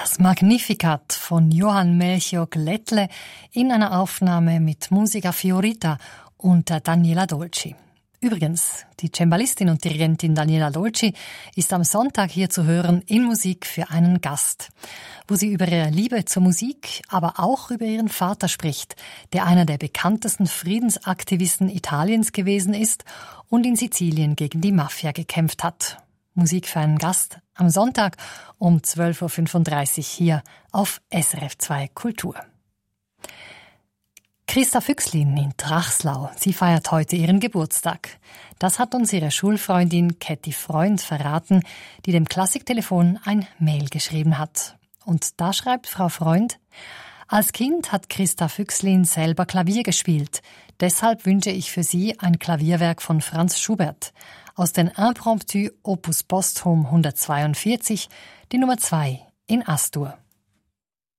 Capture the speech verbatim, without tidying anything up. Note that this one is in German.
Das Magnificat von Johann Melchior Glättle in einer Aufnahme mit Musica Fiorita unter Daniela Dolci. Übrigens, die Cembalistin und Dirigentin Daniela Dolci ist am Sonntag hier zu hören in Musik für einen Gast, wo sie über ihre Liebe zur Musik, aber auch über ihren Vater spricht, der einer der bekanntesten Friedensaktivisten Italiens gewesen ist und in Sizilien gegen die Mafia gekämpft hat. Musik für einen Gast am Sonntag um zwölf Uhr fünfunddreißig hier auf S R F zwei Kultur. Christa Füchslin in Trachslau, sie feiert heute ihren Geburtstag. Das hat uns ihre Schulfreundin Käthi Freund verraten, die dem Klassiktelefon ein Mail geschrieben hat. Und da schreibt Frau Freund: Als Kind hat Christa Füchslin selber Klavier gespielt. Deshalb wünsche ich für sie ein Klavierwerk von Franz Schubert aus den Impromptu Opus Posthum hundertzweiundvierzig, die Nummer zwei in As-Dur.